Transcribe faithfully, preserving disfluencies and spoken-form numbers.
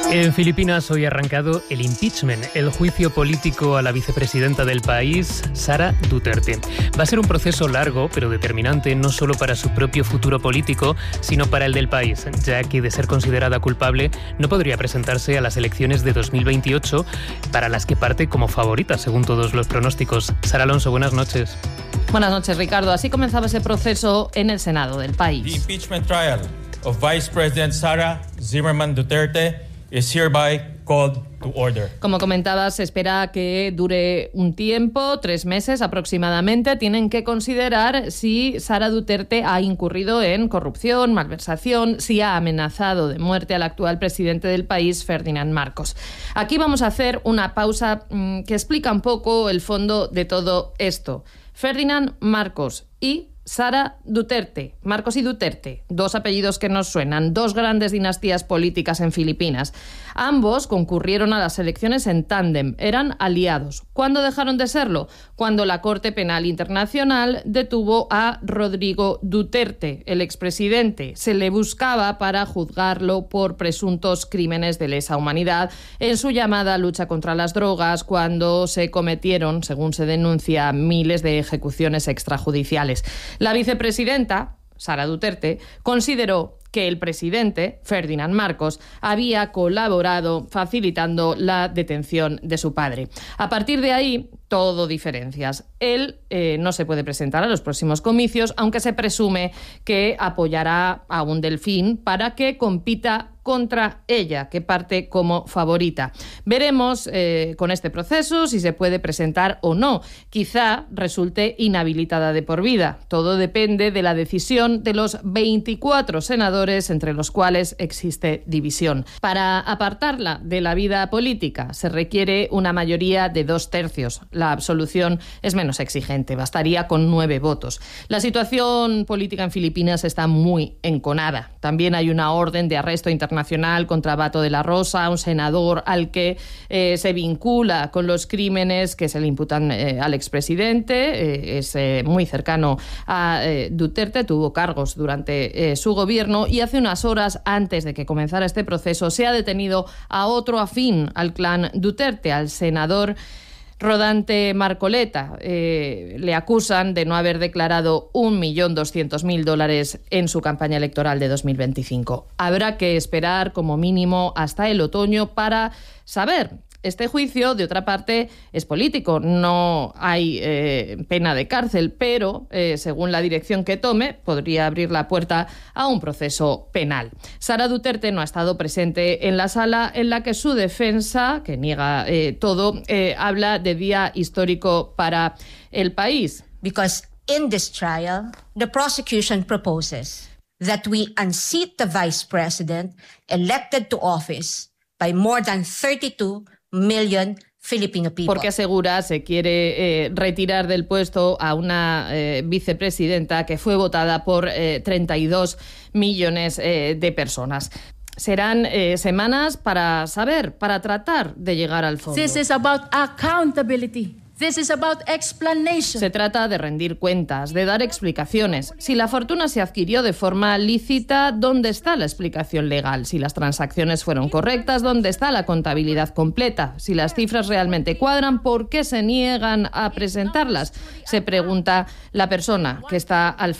En Filipinas hoy ha arrancado el impeachment, el juicio político a la vicepresidenta del país, Sara Duterte. Va a ser un proceso largo, pero determinante, no solo para su propio futuro político, sino para el del país, ya que de ser considerada culpable no podría presentarse a las elecciones de dos mil veintiocho, para las que parte como favorita, según todos los pronósticos. Sara Alonso, buenas noches. Buenas noches, Ricardo. Así comenzaba ese proceso en el Senado del país. The impeachment trial of Vice President Sara Zimmerman Duterte is hereby called to order. Como comentaba, se espera que dure un tiempo, tres meses aproximadamente. Tienen que considerar si Sara Duterte ha incurrido en corrupción, malversación, si ha amenazado de muerte al actual presidente del país, Ferdinand Marcos. Aquí vamos a hacer una pausa mmm, que explica un poco el fondo de todo esto. Ferdinand Marcos y Sara Duterte, Marcos y Duterte, dos apellidos que nos suenan, dos grandes dinastías políticas en Filipinas. Ambos concurrieron a las elecciones en tándem, eran aliados. ¿Cuándo dejaron de serlo? Cuando la Corte Penal Internacional detuvo a Rodrigo Duterte, el expresidente. Se le buscaba para juzgarlo por presuntos crímenes de lesa humanidad en su llamada lucha contra las drogas, cuando se cometieron, según se denuncia, miles de ejecuciones extrajudiciales. La vicepresidenta, Sara Duterte, consideró que el presidente, Ferdinand Marcos, había colaborado facilitando la detención de su padre. A partir de ahí, todo diferencias. Él eh, no se puede presentar a los próximos comicios, aunque se presume que apoyará a un delfín para que compita contra ella, que parte como favorita. Veremos eh, con este proceso si se puede presentar o no. Quizá resulte inhabilitada de por vida. Todo depende de la decisión de los veinticuatro senadores, entre los cuales existe división. Para apartarla de la vida política se requiere una mayoría de dos tercios. La absolución es menos exigente, bastaría con nueve votos. La situación política en Filipinas está muy enconada. También hay una orden de arresto internacional nacional contra Bato de la Rosa, un senador al que eh, se vincula con los crímenes que se le imputan eh, al expresidente. Eh, es eh, muy cercano a eh, Duterte, tuvo cargos durante eh, su gobierno, y hace unas horas antes de que comenzara este proceso se ha detenido a otro afín al clan Duterte, al senador Rodante Marcoleta. Eh, le acusan de no haber declarado un millón doscientos mil dólares en su campaña electoral de dos mil veinticinco. Habrá que esperar como mínimo hasta el otoño para saber. Este juicio, de otra parte, es político. No hay eh, pena de cárcel, pero, eh, según la dirección que tome, podría abrir la puerta a un proceso penal. Sara Duterte no ha estado presente en la sala en la que su defensa, que niega eh, todo, eh, habla de día histórico para el país. Because in this trial, the prosecution proposes that we unseat the vice president elected to office by more than thirty-two million Filipino people. Porque asegura se quiere eh, retirar del puesto a una eh, vicepresidenta que fue votada por eh, treinta y dos millones eh, de personas. Serán eh, semanas para saber, para tratar de llegar al fondo. This is about accountability. This is about explanation. Se trata de rendir cuentas, de dar explicaciones. Si la fortuna se adquirió de forma lícita, ¿dónde está la explicación legal? Si las transacciones fueron correctas, ¿dónde está la contabilidad completa? Si las cifras realmente cuadran, ¿por qué se niegan a presentarlas? Se pregunta la persona que está al